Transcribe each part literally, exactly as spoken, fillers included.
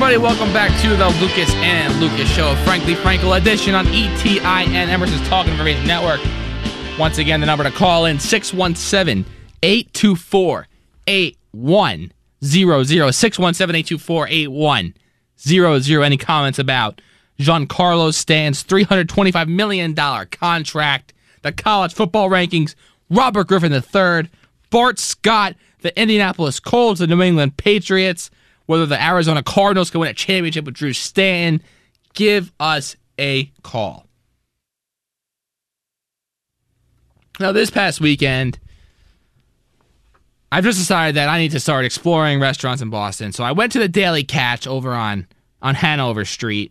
everybody. Welcome back to the Lucas and Lucas Show, Frankly Frankel edition on E T I N, Emerson's Talk Information Network. Once again, the number to call in, six one seven, eight two four, eight one zero zero, six one seven, eight two four, eight one zero zero. Any comments about Giancarlo Stanton's three hundred twenty-five million dollars contract, the college football rankings, Robert Griffin the third, Bart Scott, the Indianapolis Colts, the New England Patriots, whether the Arizona Cardinals can win a championship with Drew Stanton? Give us a call. Now, this past weekend, I've just decided that I need to start exploring restaurants in Boston. So I went to the Daily Catch over on, on Hanover Street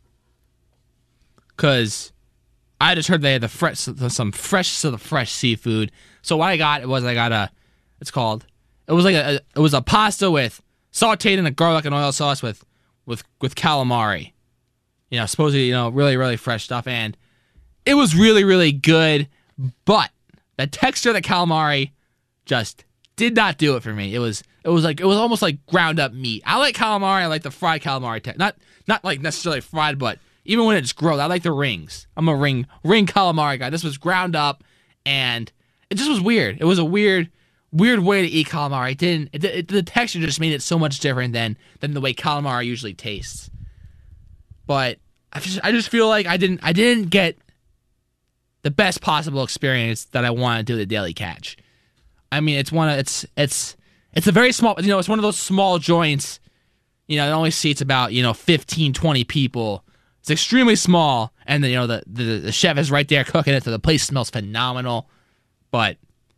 because I just heard they had the fresh, some fresh to the fresh seafood. So what I got was I got a, it's called, it was like a, it was a pasta with sauteed in a garlic and oil sauce with, with, with calamari. You know, supposedly, you know, really, really fresh stuff. And it was really, really good. But the texture of the calamari just did not do it for me. It was, it was like, it was almost like ground up meat. I like calamari. I like the fried calamari. Te- not, not like necessarily fried, but even when it's grilled, I like the rings. I'm a ring, ring calamari guy. This was ground up, and it just was weird. It was a weird. Weird way to eat calamari. It didn't. It, it, the texture just made it so much different than than the way calamari usually tastes. But I just I just feel like I didn't I didn't get the best possible experience that I wanted to do at the Daily Catch. I mean, it's one of it's it's it's a very small. You know, it's one of those small joints. You know, it only seats about you know fifteen, twenty people. It's extremely small, and the, you know the, the the chef is right there cooking it, so the place smells phenomenal. But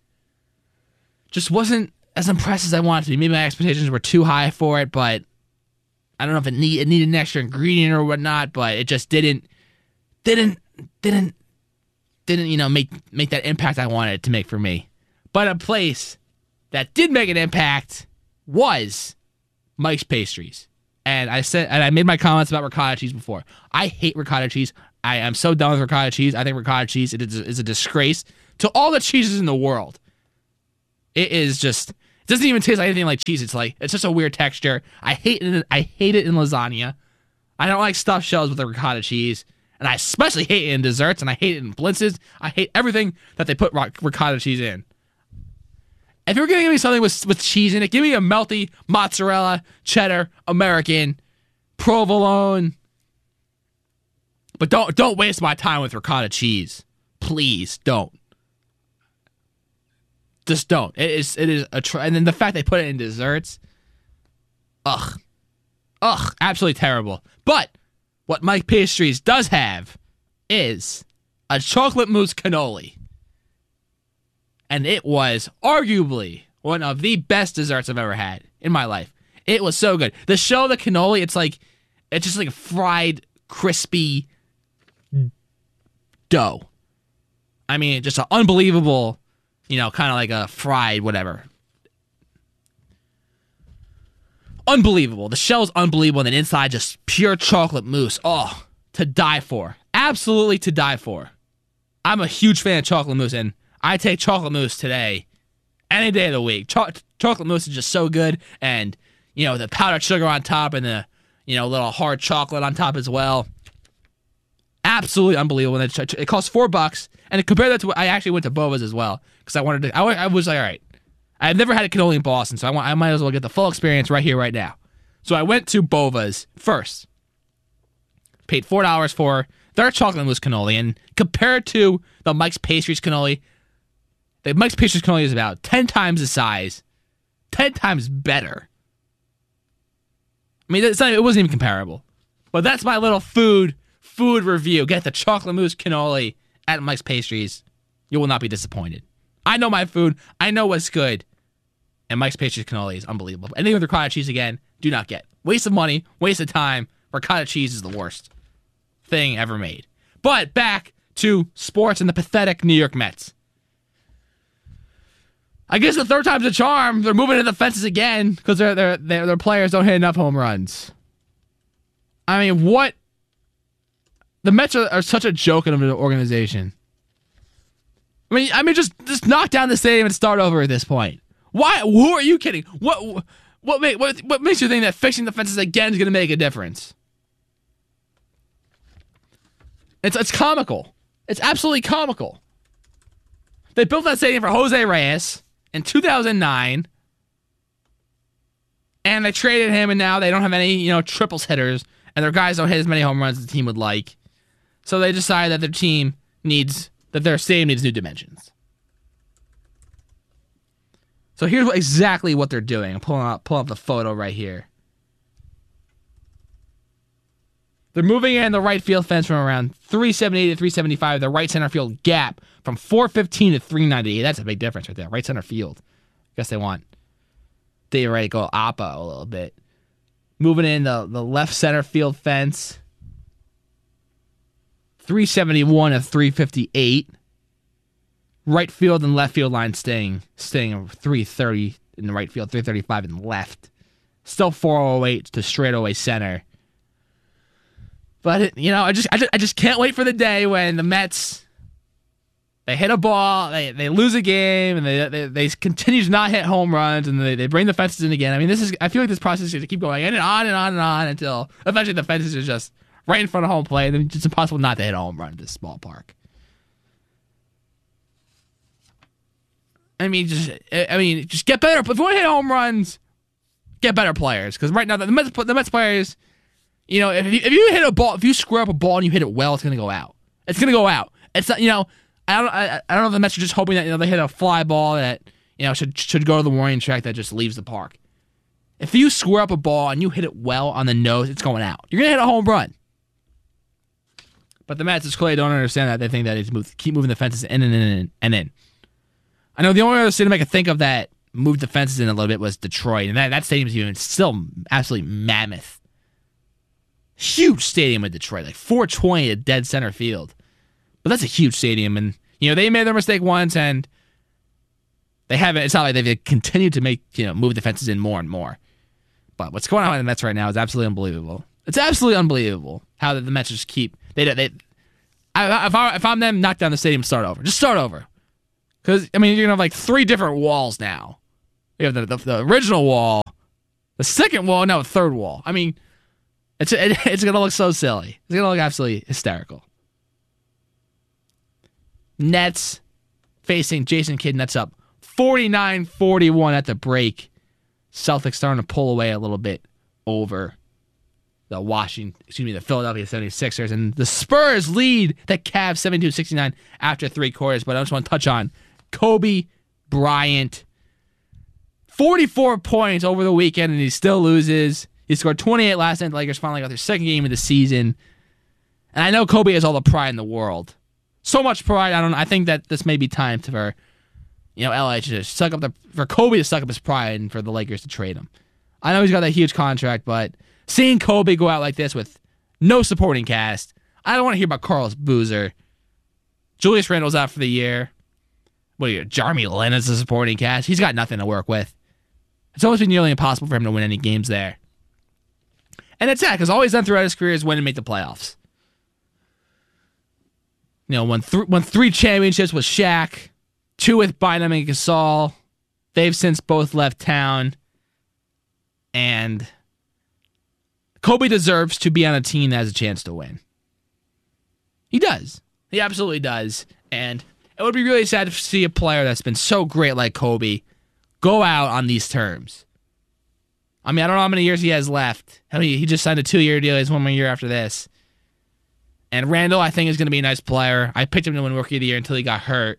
just wasn't as impressed as I wanted to be. Maybe my expectations were too high for it, but I don't know if it, need, it needed an extra ingredient or whatnot, but it just didn't, didn't, didn't, didn't, you know, make make that impact I wanted it to make for me. But a place that did make an impact was Mike's Pastries. And I said, and I made my comments about ricotta cheese before. I hate ricotta cheese. I am so done with ricotta cheese. I think ricotta cheese it is, is a disgrace to all the cheeses in the world. It is just, it doesn't even taste like anything like cheese. It's like, it's just a weird texture. I hate it. I hate it in lasagna. I don't like stuffed shells with the ricotta cheese. And I especially hate it in desserts, and I hate it in blitzes. I hate everything that they put ricotta cheese in. If you're going to give me something with, with cheese in it, give me a melty mozzarella, cheddar, American, provolone. But don't don't waste my time with ricotta cheese. Please don't. Just don't. It is it is a tr- and then the fact they put it in desserts, ugh, ugh, absolutely terrible. But what Mike Pastries does have is a chocolate mousse cannoli, and it was arguably one of the best desserts I've ever had in my life. It was so good. The shell of the cannoli, it's like it's just like a fried, crispy dough. I mean, just an unbelievable. You know, kind of like a fried whatever. Unbelievable. The shell's unbelievable, and then inside just pure chocolate mousse. Oh, to die for. Absolutely to die for. I'm a huge fan of chocolate mousse, and I take chocolate mousse today, any day of the week. Cho- chocolate mousse is just so good, and, you know, the powdered sugar on top and the, you know, little hard chocolate on top as well. Absolutely unbelievable. It, it costs four bucks, and compare that to what I actually went to Bova's as well, because I wanted to, I, I was like, all right, I've never had a cannoli in Boston, so I, want, I might as well get the full experience right here, right now. So I went to Bova's first, paid four dollars for their chocolate mousse cannoli, and compared to the Mike's Pastries cannoli, the Mike's Pastries cannoli is about ten times the size, ten times better. I mean, it's not, it wasn't even comparable. But that's my little food food review. Get the chocolate mousse cannoli at Mike's Pastries. You will not be disappointed. I know my food. I know what's good. And Mike's Pastries cannoli is unbelievable. Anything with ricotta cheese, again, do not get. Waste of money, waste of time. Ricotta cheese is the worst thing ever made. But back to sports and the pathetic New York Mets. I guess the third time's a charm. They're moving to the fences again because their their their players don't hit enough home runs. I mean, what? The Mets are, are such a joke of an organization. I mean, I mean, just just knock down the stadium and start over at this point. Why? Who are you kidding? What? What, make, what, what makes you think that fixing the fences again is going to make a difference? It's, it's comical. It's absolutely comical. They built that stadium for Jose Reyes in two thousand nine, and they traded him, and now they don't have any, you know, triples hitters, and their guys don't hit as many home runs as the team would like. So they decided that their team needs, that their stadium needs new dimensions. So here's what, exactly what they're doing. I'm pulling up, pulling up the photo right here. They're moving in the right field fence from around three seventy to three seventy-five. The right center field gap from four fifteen to three ninety-eight. That's a big difference right there. Right center field. I guess they want theoretical oppo a little bit. Moving in the, the left center field fence. three seventy-one to three fifty-eight. Right field and left field line staying staying three thirty in the right field, three thirty-five in the left. Still four oh eight to straightaway center. But it, you know, I just, I just I just can't wait for the day when the Mets, they hit a ball, they they lose a game, and they they, they continue to not hit home runs, and they, they bring the fences in again. I mean, this is I feel like this process is going to keep going on and on and on and on until eventually the fences are just right in front of home plate, and it's impossible not to hit a home run at this small park. I mean, just I mean, just get better. If you want to hit home runs, get better players. Because right now the Mets, the Mets players, you know, if you, if you hit a ball, if you screw up a ball and you hit it well, it's gonna go out. It's gonna go out. It's not, you know, I don't, I, I don't know if the Mets are just hoping that, you know, they hit a fly ball that, you know, should should go to the warning track that just leaves the park. If you screw up a ball and you hit it well on the nose, it's going out. You're gonna hit a home run. But the Mets just clearly don't understand that. They think that it's move, keep moving the fences in and in and in and in. I know the only other stadium I could think of that moved the fences in a little bit was Detroit, and that, that stadium's even still absolutely mammoth. Huge stadium in Detroit, like four twenty at dead center field. But that's a huge stadium, and you know they made their mistake once, and they haven't. It's not like they've continued to make you know move the fences in more and more. But what's going on with the Mets right now is absolutely unbelievable. It's absolutely unbelievable how the Mets just keep they they. I, if I if I'm them, knock down the stadium, start over. Just start over. Because, I mean, you're going to have like three different walls now. You have the, the, the original wall, the second wall, now a third wall. I mean, it's it, it's going to look so silly. It's going to look absolutely hysterical. Nets facing Jason Kidd. Nets up forty-nine forty-one at the break. Celtics starting to pull away a little bit over the Washington, excuse me, the Philadelphia seventy-sixers. And the Spurs lead the Cavs seventy-two sixty-nine after three quarters. But I just want to touch on Kobe Bryant, forty-four points over the weekend, and he still loses. He scored twenty-eight last night. The Lakers finally got their second game of the season. And I know Kobe has all the pride in the world. So much pride. I don't. I think that this may be time for, you know, L A to just suck up the for Kobe to suck up his pride and for the Lakers to trade him. I know he's got that huge contract, but seeing Kobe go out like this with no supporting cast, I don't want to hear about Carlos Boozer. Julius Randle's out for the year. What are you, Jeremy Lin is a supporting cast? He's got nothing to work with. It's always been nearly impossible for him to win any games there. And it's sad, because all he's done throughout his career is win and make the playoffs. You know, won, th- won three championships with Shaq, two with Bynum and Gasol. They've since both left town. And Kobe deserves to be on a team that has a chance to win. He does. He absolutely does. And it would be really sad to see a player that's been so great like Kobe go out on these terms. I mean, I don't know how many years he has left. I mean, he just signed a two-year deal. He's one more year after this. And Randle, I think, is going to be a nice player. I picked him to win Rookie of the Year until he got hurt.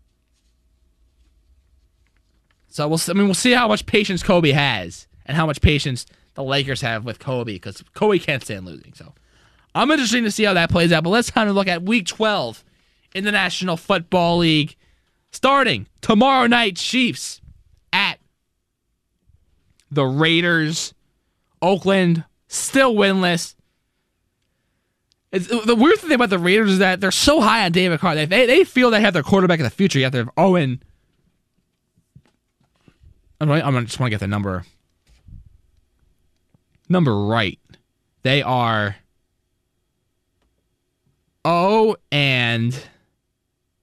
So we'll, I mean, we'll see how much patience Kobe has and how much patience the Lakers have with Kobe, because Kobe can't stand losing. So I'm interested to see how that plays out. But let's kind of look at Week twelve in the National Football League. Starting tomorrow night, Chiefs at the Raiders. Oakland still winless. It's, the weird thing about the Raiders is that they're so high on David Carr. They, they, they feel they have their quarterback of the future. Yet they're Owen. I'm, I'm just want to get the number. Number right. They are oh and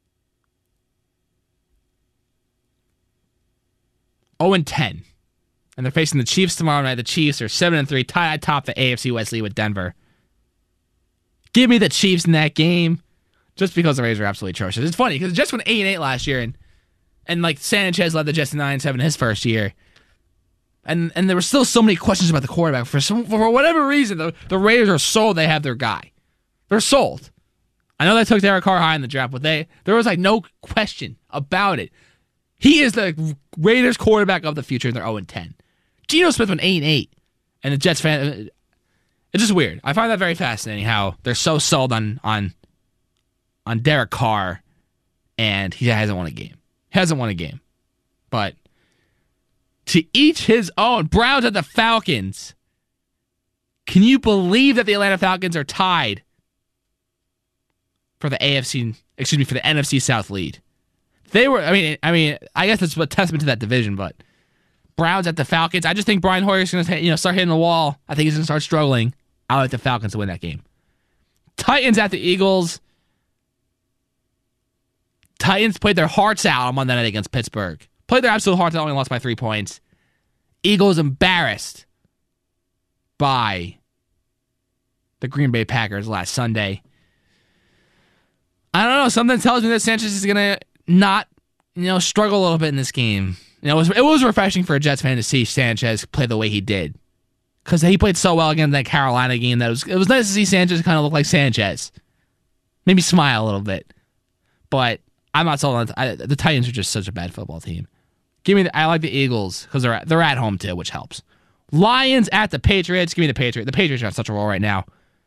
oh and ten And they're facing the Chiefs tomorrow night. The Chiefs are seven and three, tied atop the A F C West lead with Denver. Give me the Chiefs in that game, just because the Raiders are absolutely atrocious. It's funny because the Jets went eight and eight last year, and and like Sanchez led the Jets to nine and seven his first year, and and there were still so many questions about the quarterback for some for whatever reason. The, the Raiders are sold they have their guy. They're sold. I know they took Derek Carr high in the draft, but they there was like no question about it. He is the Raiders quarterback of the future, and they're zero and ten. Geno Smith went eight and eight, and the Jets fan. It's just weird. I find that very fascinating how they're so sold on on on Derek Carr, and he hasn't won a game. He hasn't won a game. But to each his own. Browns at the Falcons. Can you believe that the Atlanta Falcons are tied for the A F C, excuse me, for the N F C South lead? They were, I mean, I mean, I guess it's a testament to that division, but Browns at the Falcons. I just think Brian Hoyer's going to, you know, start hitting the wall. I think he's going to start struggling. I like the Falcons to win that game. Titans at the Eagles. Titans played their hearts out on Monday night against Pittsburgh. Played their absolute hearts out, only lost by three points. Eagles embarrassed by the Green Bay Packers last Sunday. I don't know. Something tells me that Sanchez is going to not, you know, struggle a little bit in this game. You know, it was, it was refreshing for a Jets fan to see Sanchez play the way he did, because he played so well against that Carolina game that it was, it was nice to see Sanchez kind of look like Sanchez. Made me smile a little bit. But I'm not sold on I, the Titans are just such a bad football team. Give me the, I like the Eagles because they're, they're at home too, which helps. Lions at the Patriots. Give me the Patriots. The Patriots are on such a roll right now.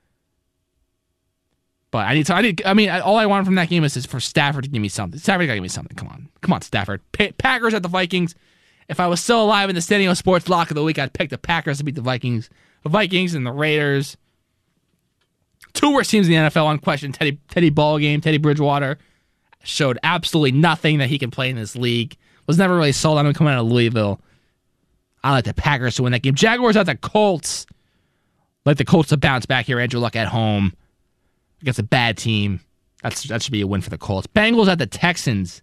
But I need to, I need, I mean, all I want from that game is, is for Stafford to give me something. Stafford got to give me something. Come on. Come on, Stafford. Pa- Packers at the Vikings. If I was still alive in the Standing O Sports Lock of the Week, I'd pick the Packers to beat the Vikings. The Vikings and the Raiders. Two worst teams in the N F L, unquestioned. Teddy, Teddy Ballgame, Teddy Bridgewater showed absolutely nothing that he can play in this league. Was never really sold on him coming out of Louisville. I like the Packers to win that game. Jaguars at the Colts. Like the Colts to bounce back here. Andrew Luck at home against a bad team. That's that should be a win for the Colts. Bengals at the Texans.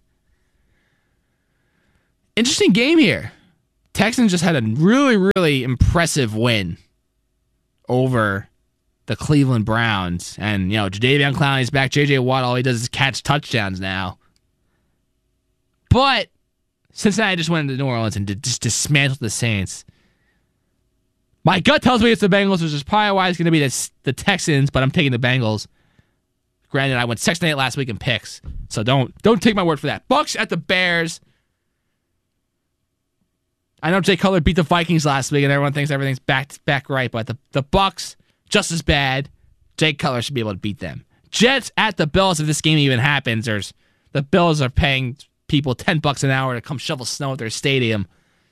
Interesting game here. Texans just had a really, really impressive win over the Cleveland Browns. And, you know, Jadeveon Clowney's back. J J Watt, all he does is catch touchdowns now. But Cincinnati just went into New Orleans and did, just dismantled the Saints. My gut tells me it's the Bengals, which is probably why it's going to be the, the Texans, but I'm taking the Bengals. Granted, I went six and eight last week in picks, so don't don't take my word for that. Bucks at the Bears. I know Jay Cutler beat the Vikings last week, and everyone thinks everything's back back right, but the, the Bucks, just as bad. Jay Cutler should be able to beat them. Jets at the Bills. If this game even happens, there's the Bills are paying people ten bucks an hour to come shovel snow at their stadium.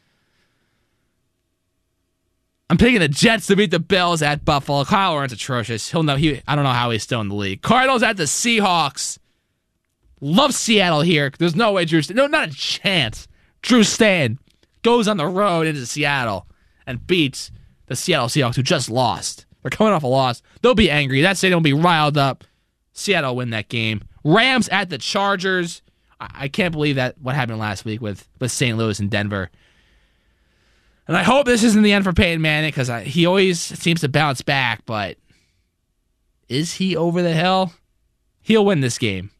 I'm picking the Jets to beat the Bills at Buffalo. Kyle Orton's atrocious. He'll know he. I don't know how he's still in the league. Cardinals at the Seahawks. Love Seattle here. There's no way Drew. No, not a chance. Drew Stan goes on the road into Seattle and beats the Seattle Seahawks, who just lost. They're coming off a loss. They'll be angry. That stadium will be riled up. Seattle will win that game. Rams at the Chargers. I, I can't believe that what happened last week with with Saint Louis and Denver. And I hope this isn't the end for Peyton Manning, because he always seems to bounce back, but is he over the hill? He'll win this game.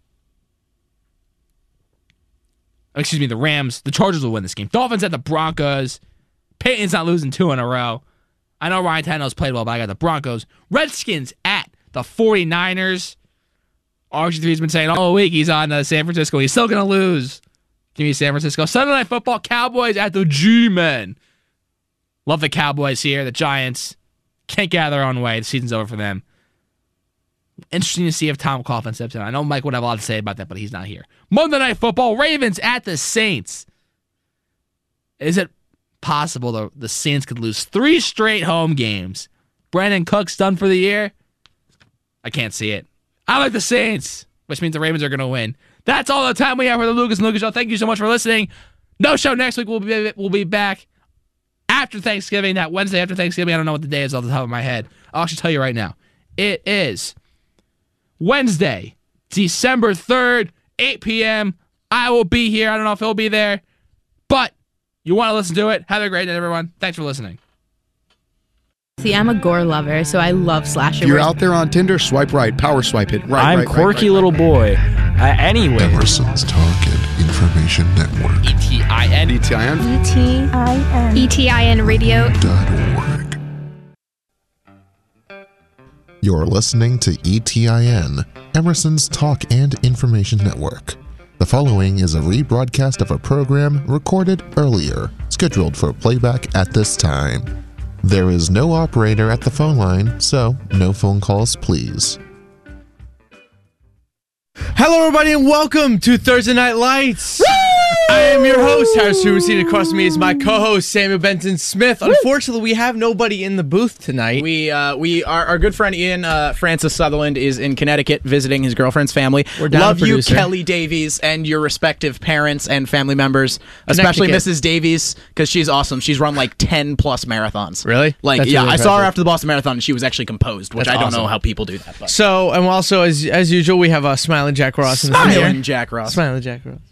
Excuse me, the Rams, the Chargers will win this game. Dolphins at the Broncos. Peyton's not losing two in a row. I know Ryan Tannehill's played well, but I got the Broncos. Redskins at the 49ers. R G three's been saying all week he's on uh, San Francisco. He's still going to lose. Give me San Francisco. Sunday Night Football, Cowboys at the G-Men. Love the Cowboys here. The Giants can't get their own way. The season's over for them. Interesting to see if Tom Coughlin steps in. I know Mike would have a lot to say about that, but he's not here. Monday Night Football, Ravens at the Saints. Is it possible the, the Saints could lose three straight home games? Brandon Cooks done for the year? I can't see it. I like the Saints, which means the Ravens are going to win. That's all the time we have for the Lucas and Lucas Show. Thank you so much for listening. No show next week. We'll be, we'll be back after Thanksgiving, that Wednesday after Thanksgiving. I don't know what the day is off the top of my head. I'll actually tell you right now. It is Wednesday, December third, eight p.m. I will be here. I don't know if he'll be there, but You want to listen to it? Have a great day, everyone. Thanks for listening. See, I'm a gore lover, so I love slasher. If you're out there on Tinder, swipe right, power swipe it. Right, I'm right, quirky right, right, little right. boy. Uh, anyway. Emerson's Talk and Information Network. E T I N. E T I N. E T I N. E T I N Radio. Dot org. You're listening to E T I N, Emerson's Talk and Information Network. The following is a rebroadcast of a program recorded earlier, scheduled for playback at this time. There is no operator at the phone line, so no phone calls, please. Hello, everybody, and welcome to Thursday Night Lights. Woo! I am your host, Harris Ruben. Across from me is my co-host, Samuel Benson Smith. Woo! Unfortunately, we have nobody in the booth tonight. We, uh, we, our, our good friend Ian uh, Francis Sutherland is in Connecticut visiting his girlfriend's family. We're down Love a you, producer. Kelly Davies, and your respective parents and family members, especially Missus Davies, because she's awesome. She's run like ten plus marathons. Really? Like, That's yeah, really I saw her impressive. after the Boston Marathon, and she was actually composed, which That's I don't awesome. know how people do that. But. So, and also, as as usual, we have uh, Smiling Jack Ross in the studio. Smiling Jack Ross. Smiling Jack Ross.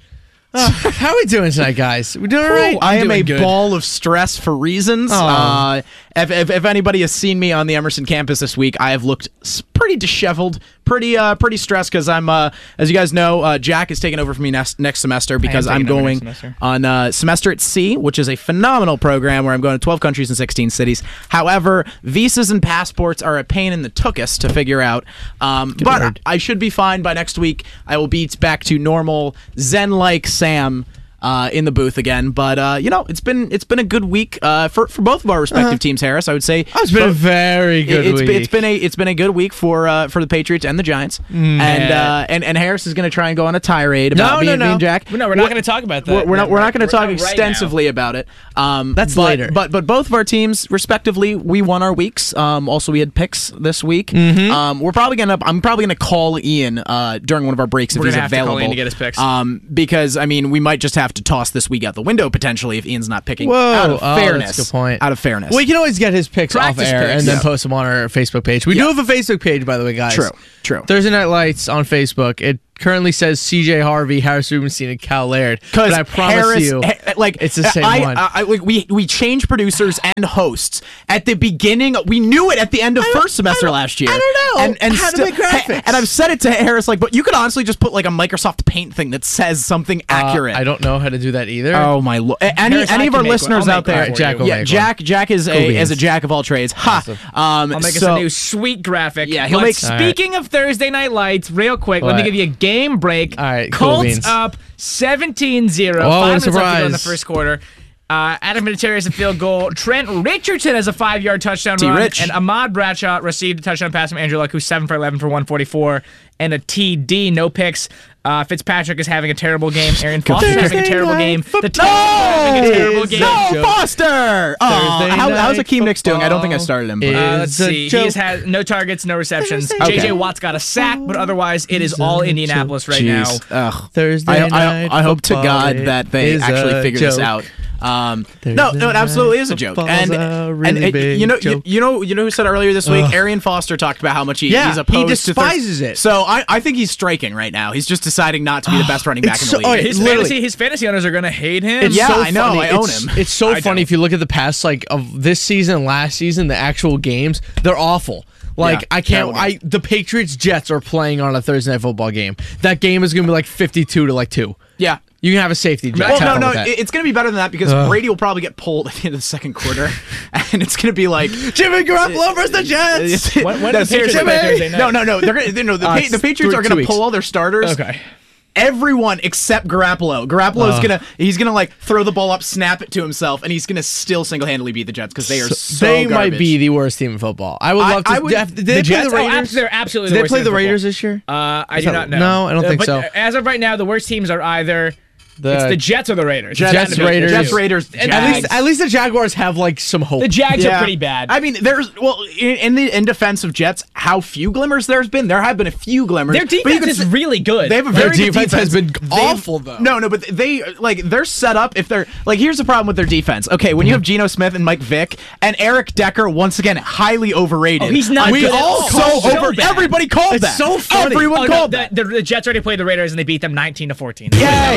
Uh, how are we doing tonight, guys? We doing all right? I am a doing good. ball of stress for reasons. Oh. Uh, if, if, if anybody has seen me on the Emerson campus this week, I have looked s- pretty disheveled, pretty uh, pretty stressed because I'm, uh, as you guys know, uh, Jack is taking over for me next, next semester because I'm taking over going next semester. on uh, semester at sea, which is a phenomenal program where I'm going to twelve countries and sixteen cities. However, visas and passports are a pain in the tuchus to figure out. Um, but word. I should be fine by next week. I will be back to normal Zen-like Sam. Uh, in the booth again, but uh, you know it's been it's been a good week uh, for for both of our respective Uh-huh. teams. Harris, I would say Oh, it's been a very good it's week. Been, it's been a it's been a good week for uh, for the Patriots and the Giants, and uh, and and Harris is going to try and go on a tirade about No, being, no, no. being Jack. No, we're not going to talk about that. We're, we're not we're not going to talk Right now. extensively about it. Um, That's but, later. But but both of our teams respectively, we won our weeks. Um, also, we had picks this week. Mm-hmm. Um, we're probably gonna I'm probably gonna call Ian uh, during one of our breaks if We're he's gonna have to call available Ian to get his picks. Um, because I mean we might just have to toss this week out the window potentially if Ian's not picking. Whoa. Out of Oh, fairness, that's a good point. Out of fairness. Well, you can always get his picks Practice off air picks. and then Yeah. post them on our Facebook page. We Yeah. do have a Facebook page, by the way, guys. True. True. Thursday Night Lights on Facebook. It currently says C J Harvey, Harris Rubenstein, and Cal Laird. But I promise Harris, you, ha- like it's the same I, one. I, I, like, we we changed producers and hosts at the beginning. We knew it at the end of first semester last year. I don't know And, and how to still- make graphics. And I've said it to Harris, like, but you could honestly just put like a Microsoft Paint thing that says something Uh, accurate. I don't know how to do that either. Oh my lord! Any Harris, any I of our can make one. listeners I'll out make one there? for Jack you. will yeah, make Jack. Jack is Cool a beans. as a jack of all trades. Ha! Awesome. Um, I'll make us so, a new sweet graphic. Yeah, he'll But make- Speaking of Thursday Night Lights, real quick, let me What? give you a game break. All right, cool Colts beans. up seventeen zero. Oh, what a Five minutes left to go in the surprise. first quarter. Uh, Adam Vinatieri has a field goal. Trent Richardson has a five-yard touchdown run. T-Rich. And Ahmad Bradshaw received a touchdown pass from Andrew Luck, who's seven for eleven for one forty-four. And a T D, no picks. Uh, Fitzpatrick is having a terrible game. Aaron Foster is having a terrible game. The Titans are having a terrible game. No, Joke. Foster! Oh, Thursday how, how's night Akeem Nicks doing? I don't think I football started him. But. is- Uh, let's It's a see. He joke. has had no targets, no receptions. Thursday J J night Watt's got a sack, but otherwise it is is all a Indianapolis right Jeez. now. Ugh. Thursday I, I, night I hope to football God that they is actually a figure this joke. out. Um, no, Thursday no, it absolutely night is a joke. football's And, a and, really and big you know, you, joke. you know, you know who said earlier this week? Ugh. Arian Foster talked about how much he, Yeah, he's he opposed to Thurs- despises it. So I, I think he's striking right now. He's just deciding not to be the best running back in It's the so- league. oh, yeah, His literally. fantasy, his fantasy owners are gonna hate him. It's Yeah, so I know, funny. I own it's, him. It's so I funny don't. if you look at the past, like of this season, and last season, the actual games, they're awful. Like Yeah, I can't. terrible I the Patriots Jets are playing on a Thursday night football game. That game is gonna be like fifty-two to like two. yeah. You can have a safety. Jet. Well, Have no, fun no, with that. it- it's going to be better than that because Ugh. Brady will probably get pulled at the end of the second quarter, and it's going to be like Jimmy Garoppolo versus the Jets. When- when No, the Patriots seriously. play Thursday night? No, no, no. They're gonna, no, the, Uh, Pa- it's the Patriots three- are two going to weeks. pull all their starters. Okay. Everyone except Garoppolo. Garoppolo's Uh. gonna he's gonna like throw the ball up, snap it to himself, and he's gonna still single handedly beat the Jets because they are so, they garbage. might be the worst team in football. I would I- love to. I would- did they The play Jets? the Oh, Raiders? abs- they're absolutely Did the they worst play team the in Raiders football. this year? Uh, I Is do that- not know. no, I don't Uh, think but so. As of right now, the worst teams are either The- it's the Jets or the Raiders. Jets, Jets, Raiders. Jets, Raiders. And At Jags. least, at least the Jaguars have like some hope. The Jags Yeah. are pretty bad. I mean, there's well in, in the in defense of Jets, how few glimmers there's been. There have been a few glimmers. Their but you defense can is say- really good. They have a Their very good defense has been They've- awful, though. No, no, but they like they're set up. If they're like, here's the problem with their defense. Okay, when you have Geno Smith and Mike Vick and Eric Decker, once again highly overrated. Oh, he's not We good at all all. so So over. bad. Everybody called It's that. so funny. Everyone Oh, no, called the, that. the, the Jets already played the Raiders and they beat them nineteen to fourteen. Yay. That was their week one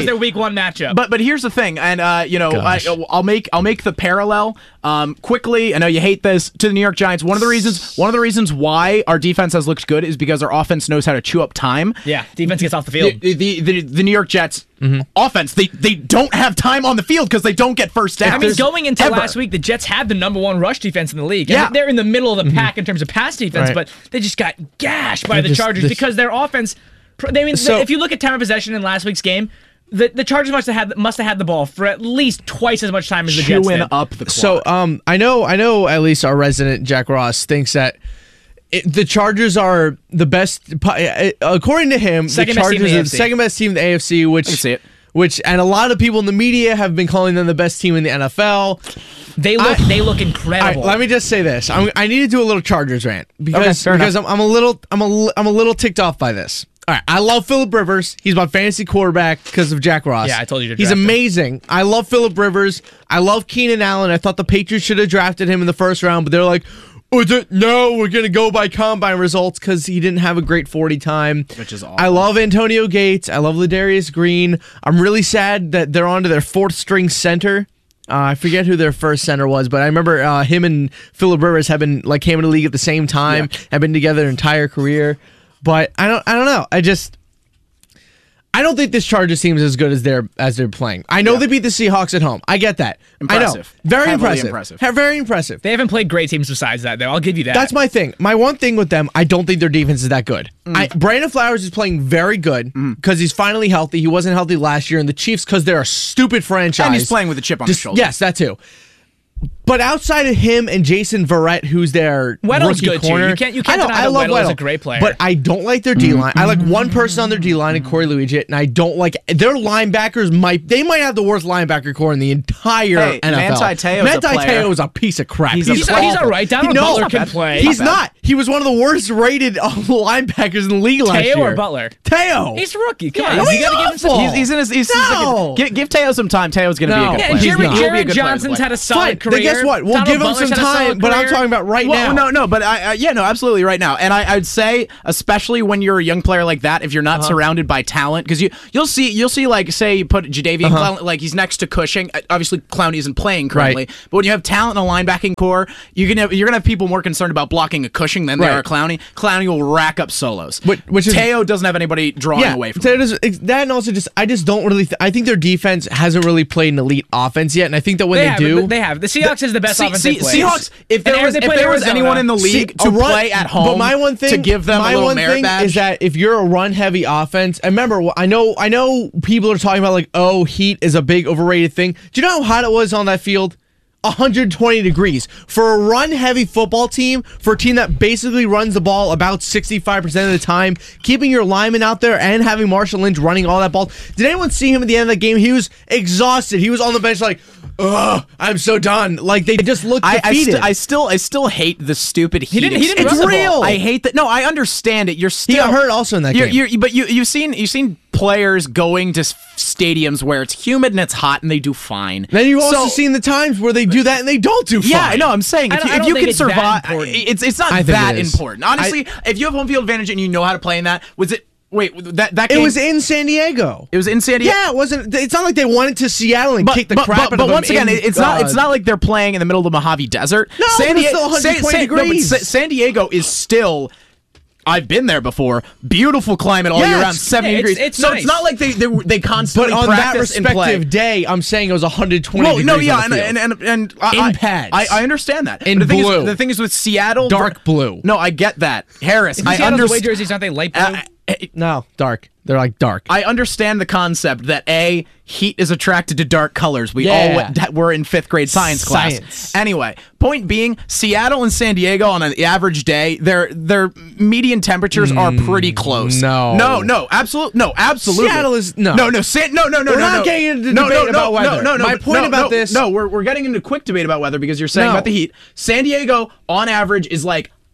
one matchup. But but here's the thing, and uh, you know, I, Gosh. I'll make I'll make the parallel um, quickly. I know you hate this to the New York Giants. One of the reasons one of the reasons why our defense has looked good is because our offense knows how to chew up time. yeah, defense gets off the field. The the, the, the New York Jets offense, they they don't have time on the field because they don't get first down. I mean, going into Ever. last week, the Jets had the number one rush defense in the league. Yeah. And they're in the middle of the pack in terms of pass defense, Right. but they just got gashed by the just- Chargers this- because their offense. I mean, So- if you look at time of possession in last week's game, the, the Chargers must have had must have had the ball for at least twice as much time as the Jets chewing did. up the clock. So um, I know, I know. At least our resident Jack Ross thinks that it, the Chargers are the best. uh, According to him, Second the best team in Chargers the are A F the C. second best team in the A F C. Which I can see it. Which and a lot of people in the media have been calling them the best team in the N F L. They look I- they look All right, incredible. let me just say this: I'm, I need to do a little Chargers rant because fair because I'm, I'm a little I'm a li- I'm a little ticked off by this. All right, I love Phillip Rivers. He's my fantasy quarterback because of Jack Ross. Yeah, I told you to He's draft him. amazing. I love Phillip Rivers. I love Keenan Allen. I thought the Patriots should have drafted him in the first round, but they're like, oh, th- no, we're gonna go by combine results because he didn't have a great forty time. Which is awful. I love Antonio Gates. I love Ladarius Green. I'm really sad that they're on to their fourth string center. Uh, I forget who their first center was, but I remember uh, him and Phillip Rivers have been like came in the league at the same time, have been together their entire career. But I don't, I don't know. I just, I don't think this Chargers team is as good as they're as they're playing. I know Yeah. they beat the Seahawks at home. I get that. Impressive. I know, very Heavily impressive. impressive. Ha- Very impressive. they haven't played great teams besides that, though. I'll give you that. That's my thing. My one thing with them, I don't think their defense is that good. Mm. I, Brandon Flowers is playing very good because he's finally healthy. He wasn't healthy last year, and the Chiefs, because they're a stupid franchise. And he's playing with a chip on his Just- shoulder. Yes, that too. But outside of him and Jason Verrett, who's their Weddle's rookie good, too. corner, You can't- you can't I know, deny I that love Weddle is a Weddle, great player. But I don't like their D line. I like one person on their D line, and Corey Luigi, and I don't like their linebackers. Might they might have the worst linebacker core in the entire Hey, N F L. Manti Te'o's a Manti player. Te'o is a piece of crap. He's a He's, player. he's awful. all right. Donald He- no, Butler can bad. play. He's Not bad. not. He was one of the worst rated uh, linebackers in the league last Teo year. or Butler? Teo. He's a rookie. Come Yeah, on. he's You gotta give him some. awful. He's, he's in his. He's No. give, give Teo some time. Teo's going to No. be a good Yeah, player. and He's Jeremy, not. He'll be a Jared good player to Johnson's play. had a solid Fine. career. Then guess what? We'll Donald give him Butler's some had a time, solid but I'm career. talking about right Well, now. no, no, but I, I, yeah, no, absolutely, right now, and I, I'd say, especially when you're a young player like that, if you're not Uh-huh. surrounded by talent, because you, you'll see, you'll see, like, say you put Jadeveon Clowney, like he's next to Cushing. Uh, Obviously, Clowney isn't playing currently, Right. but when you have talent in a linebacking core, you're gonna, you're gonna have people more concerned about blocking a Cushing than they Right. are a Clowney. Clowney will rack up solos. Which- which is- Teo doesn't have anybody drawing Yeah, away from so him. it is- it's- that and also just I just don't really. Th- I think their defense hasn't really played an elite offense yet, and I think that when They they, have, do, they have. The Seahawks is the best See, offense see, they play. Seahawks, if And there Aaron- was, they if played there was Arizona. anyone in the See, league to a run- play at home, But my one thing to give them my a little one merit thing badge, is that if you're a run heavy offense, and remember, I know, I know people are talking about like, oh, heat is a big overrated thing. Do you know how hot it was on that field? one hundred twenty degrees for a run heavy football team, for a team that basically runs the ball about sixty-five percent of the time, keeping your lineman out there and having Marshall Lynch running all that ball. Did anyone see him at the end of the game? He was exhausted. He was on the bench like, ugh, I'm so done. Like they just looked I, I, defeated. st- I still, I still hate the stupid heat. didn't- he didn't experiment. run the ball. I hate that. No, I understand it. You're still he got hurt also in that you're, game. You're, but you, you've seen, you've seen players going to s- stadiums where it's humid and it's hot and they do fine. Then you've also So- seen the times where they do that and they don't do fine. Yeah, I know. I'm saying I if don't- you, I if don't you think can it's that survive, important. it's it's not I think that it is. important. Honestly, if you have home field advantage and you know how to play in that, was it? Wait, that that It game, was in San Diego. it was in San Diego. Yeah, it wasn't. It's not like they went to Seattle and But, kicked the but, crap but, out of but them. once again, in- it- it's not it's uh, not like they're playing in the middle of the Mojave Desert. No, but it's still one hundred twenty no, but degrees. Sa- San Diego is still. I've been there before. Beautiful climate all Yeah, year round, it's- seventy yeah, it's- degrees. it's so nice. it's not like they they, they But constantly on that practice and play. respective day, I'm saying it was one hundred twenty Well, degrees. no, yeah, on the and, field. and and and I, In pads. I, I understand that. In But the thing blue. Is, the thing is with Seattle, Dark blue. No, I get that, Harris. I Seattle's away understand. jerseys, aren't they light blue? Uh, no, dark. They're like dark. I understand the concept that A, heat is attracted to dark colors. We Yeah. all went, that were in fifth grade science, Science. class. Anyway, point being, Seattle and San Diego on an average day, their their median temperatures are pretty close. no. no, no, absolutely, no, absolutely. Seattle is- no. no, no, San, no, no, no. We're no, not no. getting into no, debate no, about no, weather. No, no, My no, point no, about no, this- No, we're we're getting into quick debate about weather because you're saying No. about the heat. San Diego on average is like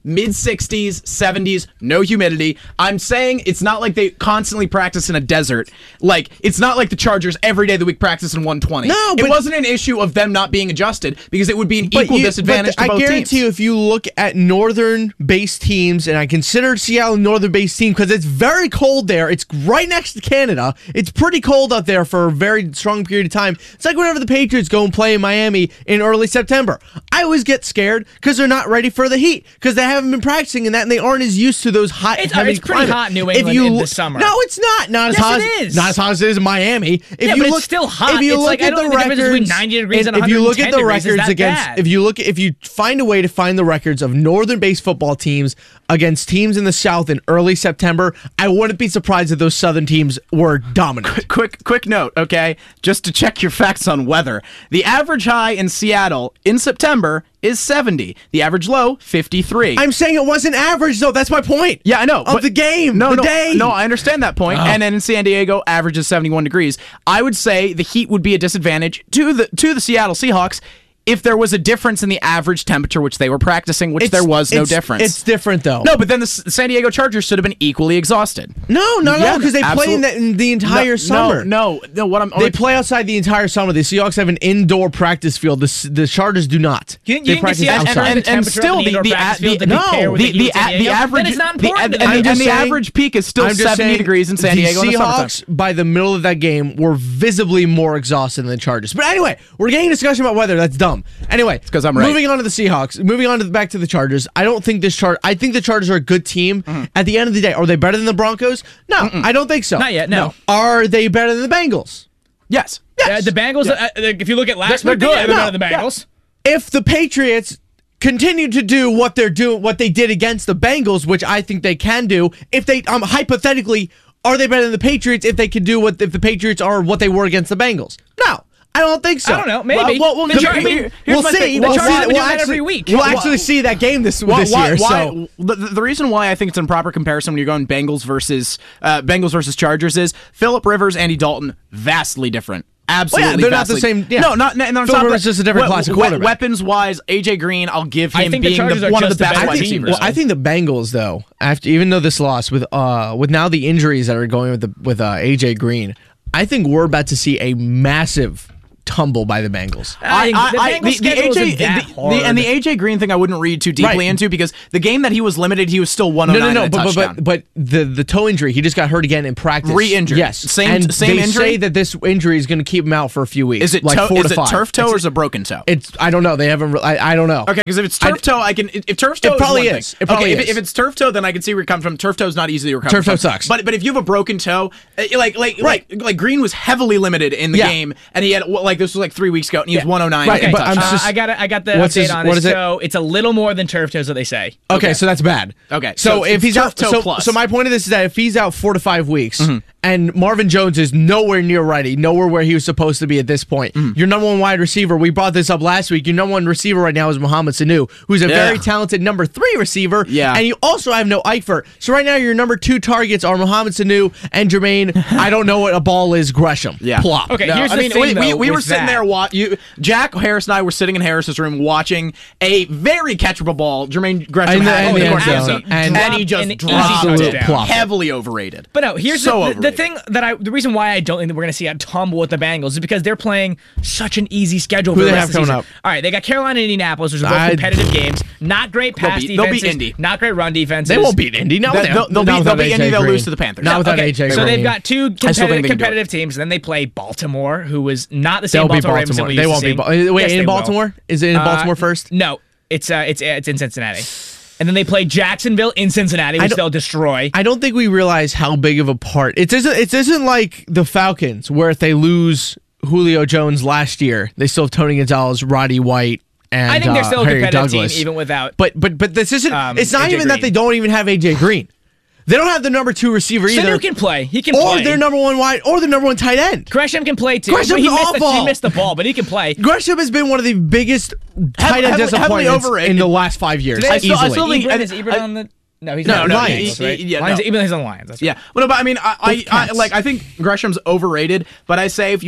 mid sixties, seventies, no humidity. I'm saying it's not like they constantly practice in a desert. Like, it's not like the Chargers every day of the week practice in one twenty. No, but it wasn't an issue of them not being adjusted because it would be an But equal you- disadvantage but to both I guarantee teams. you, if you look at northern-based teams, and I consider Seattle a northern-based team because it's very cold there. It's right next to Canada. It's pretty cold out there for a very strong period of time. It's like whenever the Patriots go and play in Miami in early September. I always get scared because they're not ready for the heat because they haven't been practicing in that, and they aren't as used to those hot. It's- heavy it's pretty climates. hot in New If England you in the look- summer. No, it's not. Not as Yes, hot. it as, is. Not as hot as it is in Miami. If Yeah, you but it's look, still hot. If you It's look like, I at don't the think the difference records, between ninety degrees and if you look at the one hundred ten degrees is records that against, bad. if you look, if you find a way to find the records of northern-based football teams against teams in the South in early September, I wouldn't be surprised if those Southern teams were dominant. Quick, quick note, okay? Just to check your facts on weather. The average high in Seattle in September is seventy. The average low, fifty-three. I'm saying it wasn't average, though. That's my point. Yeah, I know. Of but- the game, No, the no, day. no. I understand that point. And then in San Diego, average is seventy-one degrees. I would say the heat would be a disadvantage to the to the Seattle Seahawks if there was a difference in the average temperature which they were practicing, which It's- there was no it's- difference. It's different, though. No, but then the S- San Diego Chargers should have been equally exhausted. no, no, Yeah, no, because they play absolute- in the, in the entire no, summer. No, no, no. What I'm They play outside the entire summer. The Seahawks have an indoor practice field. The, S- the Chargers do not. You, you they think practice the Seahawks outside. ever had the And- and temperature still of the- the, the indoor practice a- field the- to no, compare with the the, heat the, in San the Diego? average Then it's not the- important. and, then. and, I'm just and the saying- average peak is still I'm just seventy saying degrees in San the Diego in the summertime. Seahawks, by the middle of that game, were visibly more exhausted than the Chargers. But anyway, we're getting a discussion about weather. That's dumb. Anyway, it's 'cause I'm right. Moving on to the Seahawks. Moving on to the, back to the Chargers. I don't think this chart. I think the Chargers are a good team. Mm-hmm. At the end of the day, are they better than the Broncos? No, I don't think so. Not yet, no. Are they better than the Bengals? Yes. Uh, the Bengals, uh, if you look at last They're week, good. yeah, they're No, better than the yeah. Bengals. If the Patriots continue to do what they're doing, what they did against the Bengals, which I think they can do, if they um hypothetically, are they better than the Patriots if they could do what if the Patriots are what they were against the Bengals? No. I don't think so. I don't know, maybe. Well, well, The well, Char- I mean, Here's we'll my see. thing. We'll The see. Chargers We'll do that actually, every week. We'll Why- actually see that game this, Why, this why, year. why- so the, the reason why I think it's an improper comparison when you're going Bengals versus uh, Bengals versus Chargers is Phillip Rivers, Andy Dalton, vastly different. Absolutely, Well, yeah, they're not the vastly- same- yeah. No, not. No, no, Phillip Rivers is just a different class of quarterback. Weapons wise, A J Green, I'll give I him think the being Chargers the, are one of just the the best better wide team. receivers. well, I think the Bengals though, after even though this loss with uh with now the injuries that are going with the with uh, A J Green, I think we're about to see a massive tumble by the Bengals. I think the Bengals schedule isn't that the, hard. the- and the A J Green thing I wouldn't read too deeply Right. into because the game that he was limited, he was still one oh No, nine no, no, and a but, but touchdown. but but the the toe injury, he just got hurt again in practice. Re-injured. Yes, Same- and same they injury? say that this injury is going to keep him out for a few weeks. is it like toe, four is to it five. turf toe It's- or is it broken toe? It's I don't know. They haven't. re- I I don't know. Okay, because if it's turf I- toe, I can. If turf toe, It probably is. One is. thing. It probably okay, if, is. if it's turf toe, then I can see where it comes from. Turf toe is not easily recovered. Turf toe from. sucks. But but if you have a broken toe, uh, like like Right. like like Green was heavily limited in the Yeah. game, and he had well, like this was like three weeks ago, and he was Yeah. one oh nine. Right, and a but I'm touchdown. just- Uh, I got I got the What's update his- on what it. is it? So it's a little more than turf toes, what they say. Okay, Okay. so that's bad. Okay, so, so if it's he's turf out, toe so, plus. so my point of this is that if he's out four to five weeks, Mm-hmm. and Marvin Jones is nowhere near ready, nowhere where he was supposed to be at this point, Mm-hmm. your number one wide receiver, we brought this up last week. Your number one receiver right now is Mohamed Sanu, who's a Yeah. very talented number three receiver. Yeah. and you also have no Eifert. So right now your number two targets are Mohamed Sanu and Jermaine. I don't know what a ball is. Gresham. Yeah. Plop. Okay, No, here's I the mean, thing, we, we, though, we were with sitting that. there. Wa- you, Jack Harris and I were sitting in Harris's room watching a very catchable ball. Jermaine Gresham In the- had in in the the end corner of the zone. zone, And- and, he just An easy dropped touchdown. it. Plop. Heavily overrated. But no, here's So the, the, the overrated. thing that I, the reason why I don't think that we're going to see a tumble with the Bengals is because they're playing such an easy schedule. Who for the they rest have of the coming season. up? All right, they got Carolina and Indianapolis, which are both I- competitive games. Not great pass They'll beat- they'll beat defenses. Indy. Not great run defenses. They won't beat Indy. No, They'll- they- they'll- they'll not beat- without they'll beat A J Indy, they'll Green. lose to the Panthers. Not Yeah, without Okay, A J so they've Green. got two I still think competitive, they can do it. competitive teams. Then they play Baltimore, who was not the same They'll be Baltimore Ravens that Baltimore. we They used won't to be. see. Ba- Wait, Yes, they in will. Baltimore? Is it in Uh, Baltimore first? No, it's uh, it's it's in Cincinnati. And then they play Jacksonville in Cincinnati, which don't- they'll destroy. I don't think we realize how big of a part it isn't. It isn't like the Falcons, where if they lose Julio Jones last year, they still have Tony Gonzalez, Roddy White, and I think they're uh, still a Harry competitive Douglas. team, even without. But but but this isn't. Um, it's not A J even that Green. they don't even have A J Green. They don't have the number two receiver either, Sanu can play. He can or play. their number one wide, or their number one tight end. Gresham can play too. Gresham's he, missed the, awful. he missed the ball, but he can play. Gresham has been one of the biggest tight end heavily- heavily disappointments overrated. in the last five years. Do they have- easily. I still think- Ebron, I- is Ebron I- on the? No, he's No, not. no, on the he- Bengals, he- right? yeah, Lions, no. Ebron is on the Lions. That's right. Yeah, well, no, but I mean, I, I, I Cats. like I think Gresham's overrated, but I say if you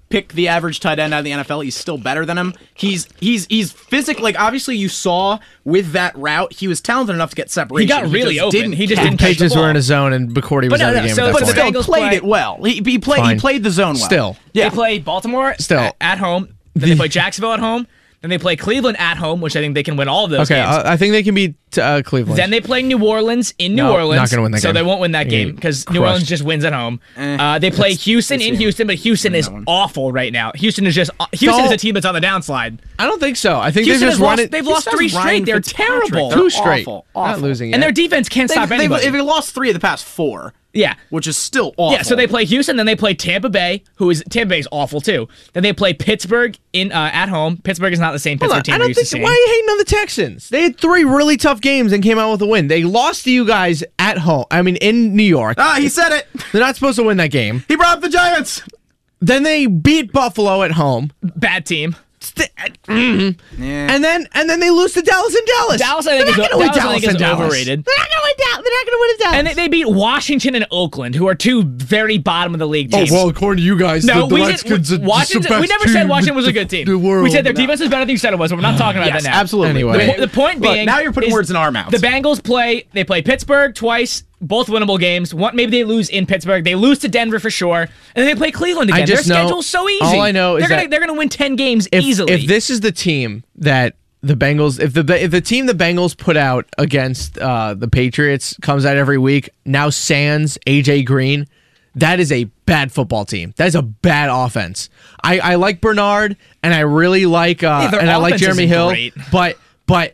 pick the average tight end out of the N F L, he's still better than him. He's he's he's physical. Like obviously, you saw with that route, he was talented enough to get separation. He got really just open. Didn't he just catch. didn't catch the Patriots ball. were in a zone, and McCourty was But no, out of no, the game so- at but that the point. Still Bengals played play- it well. He, he played Fine. he played the zone well. Still. yeah. They play Baltimore Still. at, at home. Then they play Jacksonville at home. Then they play Cleveland at home, which I think they can win all of those Okay, games. I, I think they can beat uh, Cleveland. Then they play New Orleans in New No, Orleans. not gonna win that so game. they won't win that You're game because New crushed. Orleans just wins at home. Eh, uh, they play that's- Houston that's in it. Houston, but Houston is one. awful right now. Houston is just Houston is a team that's on the downslide. I don't think so. I think Houston they has just run lost, it. they've He lost says three Ryan straight. They're Fitzpatrick. terrible. They're Two straight. awful, Not awful. losing And yet. their defense can't They've, stop they've, anybody. they've lost three of the past four. Yeah. Which is still awful. Yeah, so they play Houston, then they play Tampa Bay, who is Tampa Bay's awful too. Then they play Pittsburgh in uh, at home. Pittsburgh is not the same Hold Pittsburgh on, team I we're don't used to think. seeing. Why are you hating on the Texans? They had three really tough games and came out with a win. They lost to you guys at home. I mean, in New York. Ah, he said it. They're not supposed to win that game. He brought up the Giants. Then they beat Buffalo at home. Bad team. St- mm-hmm. Yeah. And then and then they lose to Dallas and Dallas. Dallas, I think, They're is, not gonna win Dallas, I Dallas think is and Dallas. overrated. They're not going to win Dallas. They're not going to win Dallas. And they, they beat Washington and Oakland, who are two very bottom of the league Oh, teams. well, according to you guys, No, the, the we Redskins did. are Washington. just the We best never said team Washington was a in good team. the world. We said their defense is better than you said it was, but we're not talking about Yes, that now. absolutely. Anyway. The, the point Look, being, now you're putting is words in our mouths. The Bengals play. They play Pittsburgh twice, both winnable games. One, maybe they lose in Pittsburgh. They lose to Denver for sure, and then they play Cleveland again. I just Their know- schedule's so easy. all I know is they're gonna that they're gonna win ten games if, easily. if this is the team that the Bengals, if the if the team the Bengals put out against uh, the Patriots comes out every week, now sans A J Green, that is a bad football team. That is a bad offense. I, I like Bernard and I really like uh, Yeah, their and I like offense Jeremy isn't Hill, great. but but